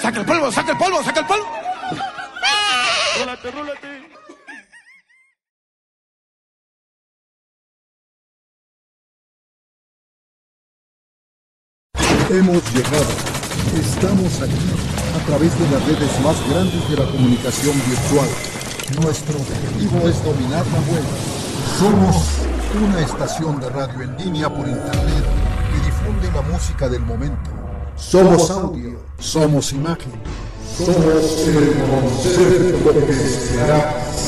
¡Saca el polvo, saca el polvo, saca el polvo! ¡Rólate, rólate! Hemos llegado. Estamos aquí, a través de las redes más grandes de la comunicación virtual. Nuestro objetivo es dominar la web. Somos una estación de radio en línea por internet que difunde la música del momento. Somos audio, somos imagen, somos el concepto que será